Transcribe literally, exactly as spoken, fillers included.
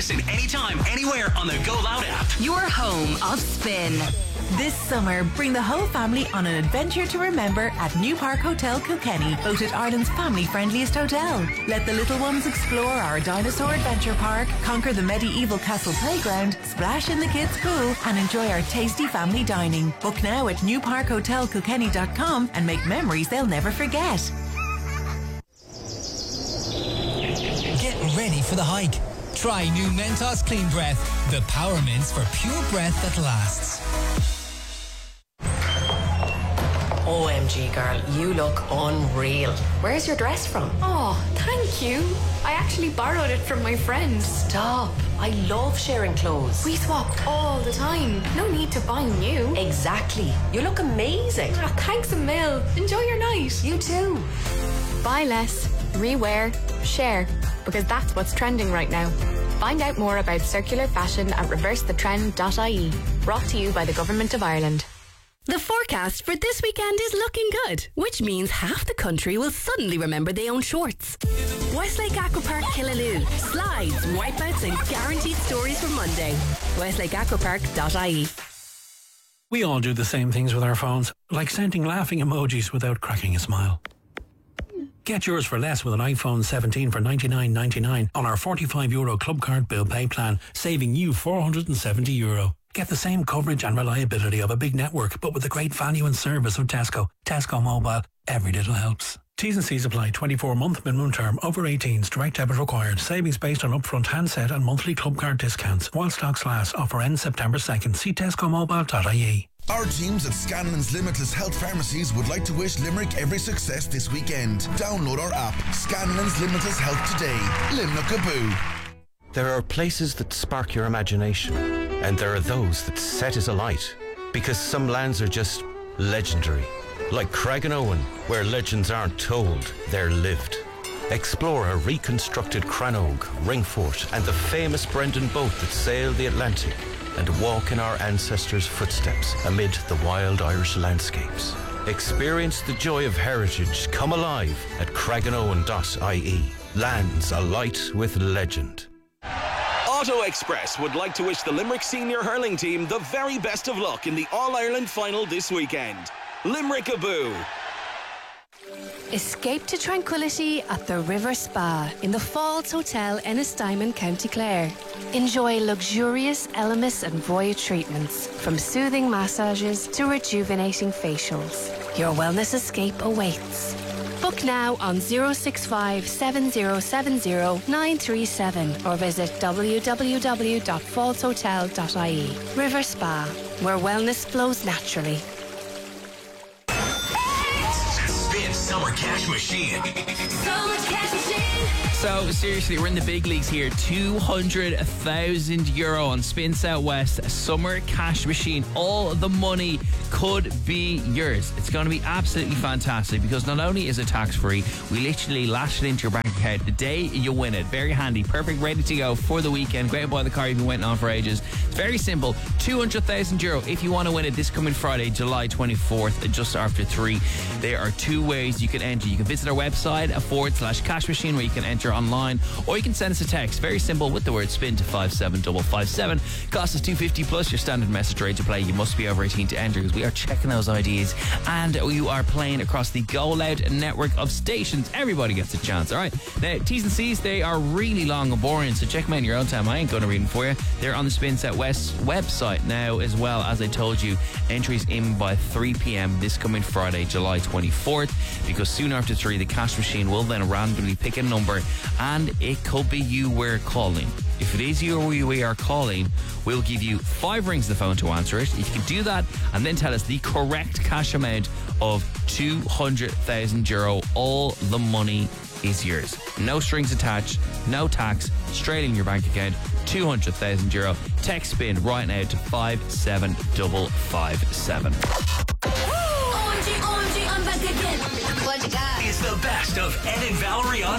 Listen anytime, anywhere on the Go Loud app. Your home of Spin. This summer, bring the whole family on an adventure to remember at New Park Hotel Kilkenny, voted Ireland's family-friendliest hotel. Let the little ones explore our dinosaur adventure park, conquer the medieval castle playground, splash in the kids' pool, and enjoy our tasty family dining. Book now at new park hotel kilkenny dot com and make memories they'll never forget. Get ready for the hike. Try new Mentos Clean Breath, the power mints for pure breath that lasts. O M G, girl, you look unreal. Where's your dress from? Oh, thank you. I actually borrowed it from my friend. Stop. I love sharing clothes. We swap all the time. No need to buy new. Exactly. You look amazing. Oh, thanks a mil. Enjoy your night. You too. Buy less, rewear, share, because that's what's trending right now. Find out more about circular fashion at reverse the trend dot I E. Brought to you by the Government of Ireland. The forecast for this weekend is looking good, which means half the country will suddenly remember they own shorts. Westlake Aquapark Killaloe. Slides, wipeouts and guaranteed stories for Monday. westlake aquapark dot I E. We all do the same things with our phones, like sending laughing emojis without cracking a smile. Get yours for less with an iPhone seventeen for ninety-nine ninety-nine on our forty-five euro Club Card Bill Pay plan, saving you four hundred seventy euro. Get the same coverage and reliability of a big network, but with the great value and service of Tesco. Tesco Mobile. Every little helps. T's and C's apply. twenty-four month minimum term. Over eighteens. Direct debit required. Savings based on upfront handset and monthly club card discounts. While stocks last. Offer ends September second. See tesco mobile dot I E. Our teams at Scanlon's Limitless Health Pharmacies would like to wish Limerick every success this weekend. Download our app, Scanlon's Limitless Health today. Limnockaboo. There are places that spark your imagination, and there are those that set it alight, because some lands are just legendary. Like Craigenowen, where legends aren't told, they're lived. Explore a reconstructed Crannog, Ringfort, and the famous Brendan boat that sailed the Atlantic, and walk in our ancestors' footsteps amid the wild Irish landscapes. Experience the joy of heritage come alive at craigenowen dot I E. Lands alight with legend. Auto Express would like to wish the Limerick Senior Hurling team the very best of luck in the All-Ireland final this weekend. Limerickaboo. Escape to tranquility at the River Spa in the Falls Hotel Ennistimon, County Clare. Enjoy luxurious Elemis and Voya treatments, from soothing massages to rejuvenating facials. Your wellness escape awaits. Book now on zero six five seven zero seven zero nine three seven or visit w w w dot falls hotel dot I E. River Spa, where wellness flows naturally. Spin Summer Cash Machine. Summer Cash Machine. So, seriously, we're in the big leagues here. two hundred thousand euro on Spin Southwest Summer Cash Machine. All the money could be yours. It's going to be absolutely fantastic, because not only is it tax-free, we literally lash it into your bank account the day you win it. Very handy, perfect, ready to go for the weekend. Great to buy the car you've been waiting on for ages. It's very simple. two hundred thousand euro if you want to win it this coming Friday, July twenty-fourth, just after three. There are two ways you can enter. You can visit our website, a forward slash cash machine, where you can enter online, or you can send us a text, very simple, with the word spin to five seven five five seven. Cost us two fifty plus your standard message rate to play. You must be over eighteen to enter, because we are checking those I Ds, and you are playing across the Go Loud network of stations. Everybody gets a chance. All right, now T's and C's, they are really long and boring, so check them out in your own time. I ain't going to read them for you. They're on the Spin Set West website now, as well. As I told you, entries in by three p.m. this coming Friday, July twenty-fourth, because soon after three, the cash machine will then randomly pick a number, and it could be you we're calling. If it is you or we are calling, we'll give you five rings of the phone to answer it. If you can do that and then tell us the correct cash amount of two hundred thousand euro, all the money is yours. No strings attached, no tax, straight in your bank account, two hundred thousand euro. Text spin right now to five seven five five seven. O M G, O M G, I'm back again. What you got? It's the best of Ed and Valerie on